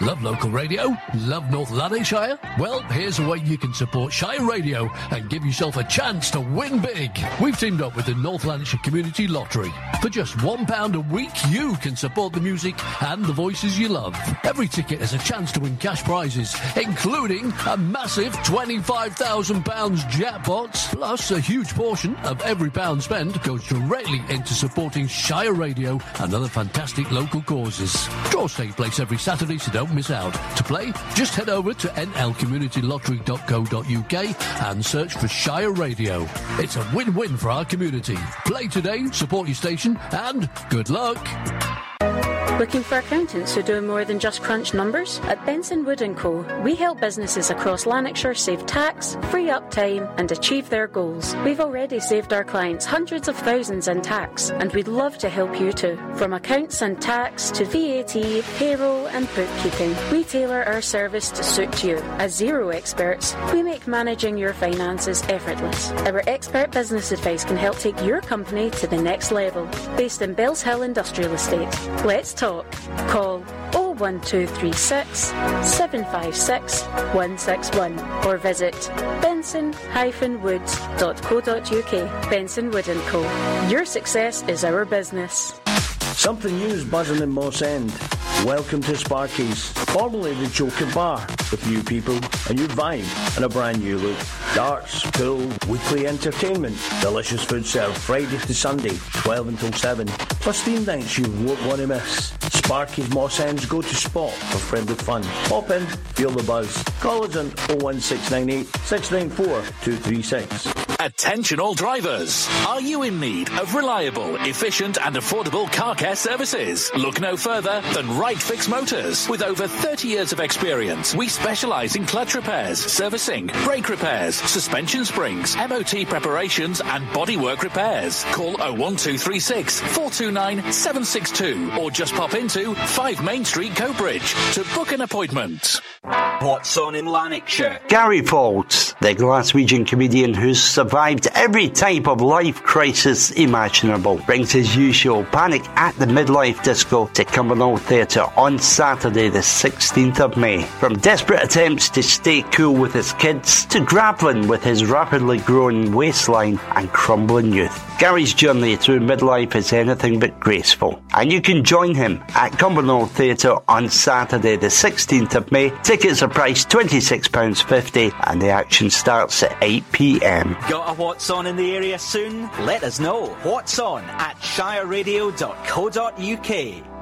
Love local radio? Love North Lanarkshire? Well, here's a way you can support Shire Radio and give yourself a chance to win big. We've teamed up with the North Lanarkshire Community Lottery. For just £1 a week, you can support the music and the voices you love. Every ticket has a chance to win cash prizes, including a massive £25,000 jackpot. Plus, a huge portion of every pound spent goes directly into supporting Shire Radio and other fantastic local causes. Draws take place every Saturday, so don't miss out. To play, just head over to nlcommunitylottery.co.uk and search for Shire Radio. It's a win-win for our community. Play today, support your station, and good luck. Looking for accountants who do more than just crunch numbers? At Benson Wood & Co, we help businesses across Lanarkshire save tax, free up time and achieve their goals. We've already saved our clients hundreds of thousands in tax, and we'd love to help you too. From accounts and tax to VAT, payroll and bookkeeping, we tailor our service to suit you. As Xero experts, we make managing your finances effortless. Our expert business advice can help take your company to the next level. Based in Bells Hill Industrial Estate. Let's talk. Call 01236 756 161 or visit benson-woods.co.uk. Benson Wood & Co. Your success is our business. Something new is buzzing in Moss End. Welcome to Sparky's, formerly the Joker Bar, with new people, a new vibe and a brand new look. Darts, pool, weekly entertainment, delicious food served Friday to Sunday, 12 until 7, plus theme nights you won't want to miss. Sparky's Moss End's go-to spot for friendly fun. Pop in, feel the buzz. Call us on 01698 694 236. Attention all drivers. Are you in need of reliable, efficient and affordable car care services? Look no further than Right Fix Motors. With over 30 years of experience, we specialise in clutch repairs, servicing, brake repairs, suspension springs, MOT preparations and bodywork repairs. Call 01236 429 762 or just pop into 5 Main Street, Coatbridge to book an appointment. What's on in Lanarkshire? Gary Faulds, the Glaswegian comedian who's survived every type of life crisis imaginable, brings his usual Panic at the Midlife Disco to Cumbernauld Theatre on Saturday the 16th of May. From desperate attempts to stay cool with his kids to grappling with his rapidly growing waistline and crumbling youth, Gary's journey through midlife is anything but graceful, and you can join him at Cumbernauld Theatre on Saturday the 16th of May. Tickets are priced £26.50 and the action starts at 8 p.m. Got a What's On in the area soon? Let us know. What's On at shireradio.co.uk.